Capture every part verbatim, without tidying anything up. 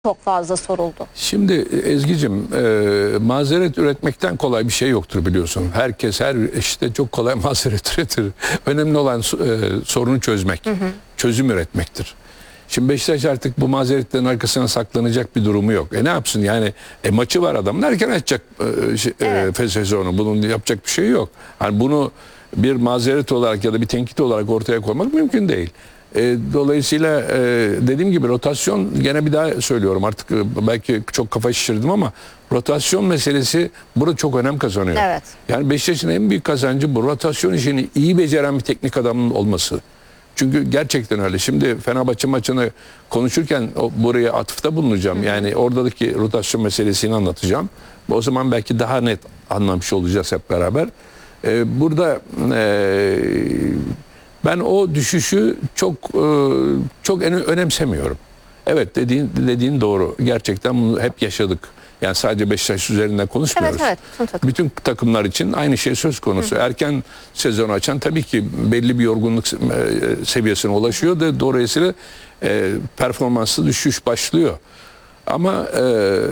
çok fazla soruldu. Şimdi Ezgi'cim e, mazeret üretmekten kolay bir şey yoktur biliyorsun. Herkes her işte çok kolay mazeret üretir. Önemli olan e, sorunu çözmek, hı hı. çözüm üretmektir. Şimdi Beşiktaş artık bu mazeretlerin arkasına saklanacak bir durumu yok. E ne yapsın yani e, maçı var adamın erken açacak e, şey, evet. e, sezonu. Bunun yapacak bir şey yok. Hani bunu bir mazeret olarak ya da bir tenkit olarak ortaya koymak mümkün değil. E, dolayısıyla e, dediğim gibi rotasyon, gene bir daha söylüyorum artık e, belki çok kafa şişirdim ama rotasyon meselesi burada çok önem kazanıyor. Evet. Yani Beşiktaş'ın en büyük kazancı bu rotasyon işini iyi beceren bir teknik adamın olması. Çünkü gerçekten öyle. Şimdi Fenerbahçe maçını konuşurken o, buraya atıfta bulunacağım. Hı hı. Yani oradaki rotasyon meselesini anlatacağım. O zaman belki daha net anlamış olacağız hep beraber. Ee, burada e, ben o düşüşü çok e, çok önemsemiyorum. Evet, dediğin dediğin doğru. Gerçekten bunu hep yaşadık. Yani sadece Beşiktaş üzerinden konuşmuyoruz. Evet, evet. Bütün, Bütün takımlar için aynı şey söz konusu. Hı. Erken sezonu açan tabii ki belli bir yorgunluk seviyesine ulaşıyor da dolayısıyla e, performansı düşüş başlıyor. Ama e,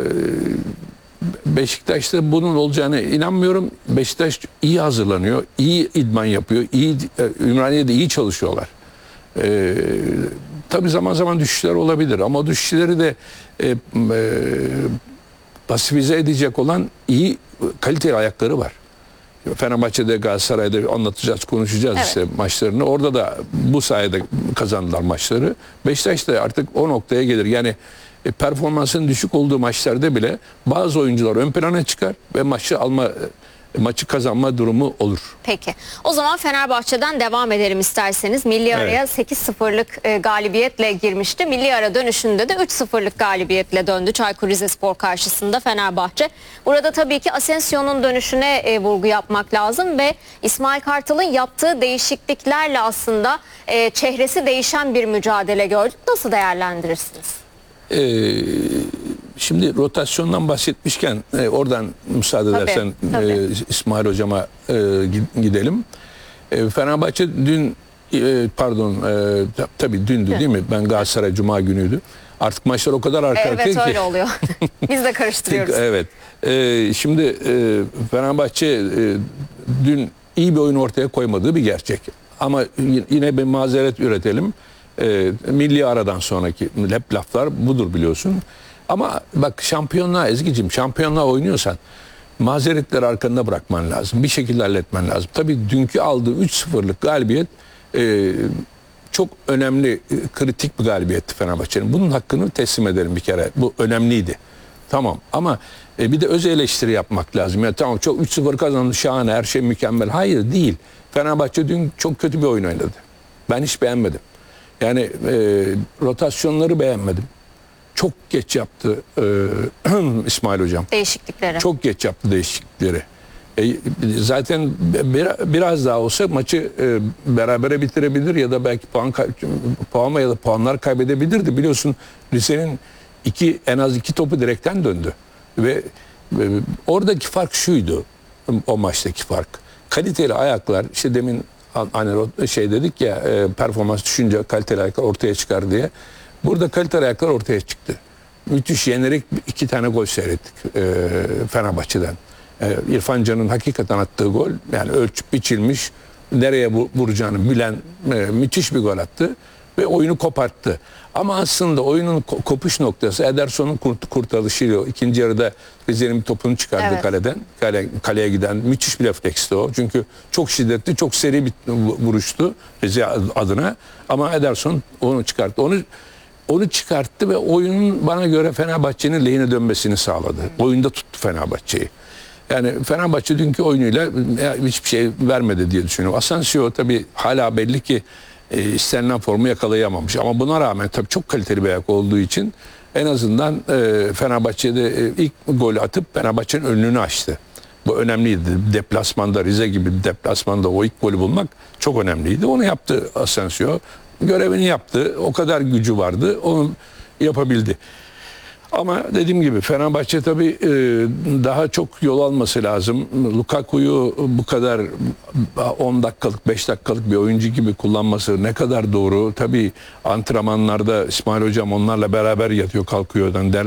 Beşiktaş'ta bunun olacağına inanmıyorum. Beşiktaş iyi hazırlanıyor, iyi idman yapıyor, iyi Ümraniye'de iyi çalışıyorlar. E, tabii zaman zaman düşüşler olabilir ama o düşüşleri de e, e, pasifize edecek olan iyi kaliteli ayakları var. Fenerbahçe'de, Galatasaray'da anlatacağız, konuşacağız evet. işte maçlarını. Orada da bu sayede kazandılar maçları. Beşiktaş da artık o noktaya gelir. Yani e, performansının düşük olduğu maçlarda bile bazı oyuncular ön plana çıkar ve maçı alma maçı kazanma durumu olur. Peki. O zaman Fenerbahçe'den devam edelim isterseniz. Milli araya evet. sekiz sıfırlık e, galibiyetle girmişti. Milli ara dönüşünde de üç sıfırlık galibiyetle döndü Çaykur Rizespor karşısında Fenerbahçe. Burada tabii ki Asensio'nun dönüşüne e, vurgu yapmak lazım ve İsmail Kartal'ın yaptığı değişikliklerle aslında e, çehresi değişen bir mücadele gördük. Nasıl değerlendirirsiniz? Eee Şimdi rotasyondan bahsetmişken e, oradan müsaade tabii, edersen tabii. E, İsmail Hocama e, gidelim. E, Fenerbahçe dün e, pardon e, tabii dündü değil mi? Ben Galatasaray Cuma günüydü. Artık maçlar o kadar arka evet, arkaya ki. Evet öyle oluyor. Biz de karıştırıyoruz. Evet. E, şimdi e, Fenerbahçe e, dün iyi bir oyun ortaya koymadığı bir gerçek. Ama yine bir mazeret üretelim. E, milli aradan sonraki hep laflar budur biliyorsun. Ama bak şampiyonluğa Ezgi'cim, şampiyonluğa oynuyorsan mazeretleri arkanda bırakman lazım. Bir şekilde halletmen lazım. Tabii dünkü aldığı üç sıfırlık galibiyet e, çok önemli, e, kritik bir galibiyetti Fenerbahçe'nin. Bunun hakkını teslim edelim bir kere. Bu önemliydi. Tamam ama e, bir de öz eleştiri yapmak lazım. Yani tamam çok üç sıfır kazandı, şahane, her şey mükemmel. Hayır değil. Fenerbahçe dün çok kötü bir oyun oynadı. Ben hiç beğenmedim. Yani e, rotasyonları beğenmedim. Çok geç yaptı e, İsmail Hocam. Değişiklikleri. Çok geç yaptı değişiklikleri. E, zaten bir, biraz daha olsa maçı e, berabere bitirebilir ya da belki puan puan ya da puanlar kaybedebilirdi. Biliyorsun Rize'nin iki en az iki topu direkten döndü ve e, oradaki fark şuydu. O maçtaki fark. Kaliteli ayaklar, işte demin hani şey dedik ya e, performans düşünce kaliteli ayaklar ortaya çıkar diye. Burada kaliteli ayaklar ortaya çıktı. Müthiş yenerek iki tane gol seyrettik e, Fenerbahçe'den. E, İrfan Can'ın hakikaten attığı gol, yani ölçüp biçilmiş, nereye vuracağını bilen e, müthiş bir gol attı ve oyunu koparttı. Ama aslında oyunun kopuş noktası Ederson'un kurt, kurtarışıyla ikinci yarıda Rize'nin bir topunu çıkardı evet. kaleden. Kale, kaleye giden müthiş bir refleksti o. Çünkü çok şiddetli, çok seri bir vuruştu Rize adına. Ama Ederson onu çıkarttı. Onu Onu çıkarttı ve oyunun bana göre Fenerbahçe'nin lehine dönmesini sağladı. Oyunda tuttu Fenerbahçe'yi. Yani Fenerbahçe dünkü oyunuyla hiçbir şey vermedi diye düşünüyorum. Asensio tabii hala belli ki e, istenilen formu yakalayamamış. Ama buna rağmen tabii çok kaliteli bir ayak olduğu için en azından e, Fenerbahçe'de e, ilk golü atıp Fenerbahçe'nin önünü açtı. Bu önemliydi. Deplasmanda, Rize gibi bir deplasmanda o ilk golü bulmak çok önemliydi. Onu yaptı Asensio. Görevini yaptı. O kadar gücü vardı. Onu yapabildi. Ama dediğim gibi Fenerbahçe tabii e, daha çok yol alması lazım. Lukaku'yu bu kadar on dakikalık beş dakikalık bir oyuncu gibi kullanması ne kadar doğru? Tabii antrenmanlarda İsmail Hocam onlarla beraber yatıyor kalkıyor.